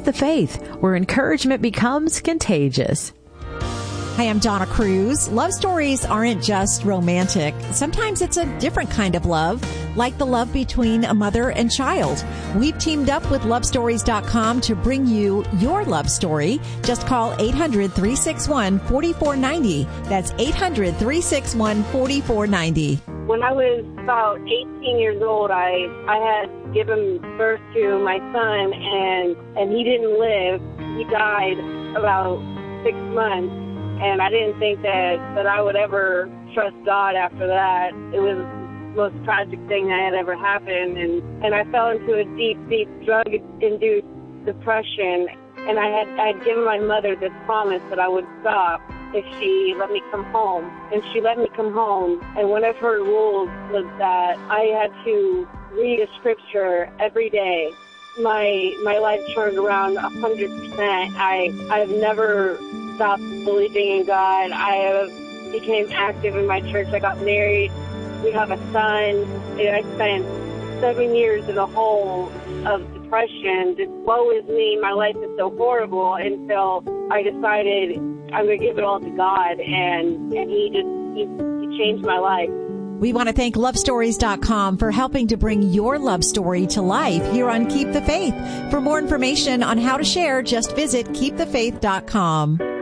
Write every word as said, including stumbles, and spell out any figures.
Keep the Faith, where encouragement becomes contagious. Hi, I'm Donna Cruz. Love stories aren't just romantic. Sometimes it's a different kind of love, like the love between a mother and child. We've teamed up with love stories dot com to bring you your love story. Just call eight hundred, three six one, four four nine zero. That's eight hundred, three six one, four four nine zero. When I was about eighteen years old, I, I had given birth to my son, and, and he didn't live. He died about six months. And I didn't think that, that I would ever trust God after that. It was the most tragic thing that had ever happened. And, and I fell into a deep, deep drug-induced depression. And I had, I had given my mother this promise that I would stop if she let me come home. And she let me come home. And one of her rules was that I had to read a scripture every day. My my life turned around one hundred percent. I, I've never stopped believing in God. I have became active in my church. I got married. We have a son. And I spent seven years in a hole of depression. Just woe is me. My life is so horrible until I decided I'm going to give it all to God. And, and he just he, he changed my life. We want to thank love stories dot com for helping to bring your love story to life here on Keep the Faith. For more information on how to share, just visit keep the faith dot com.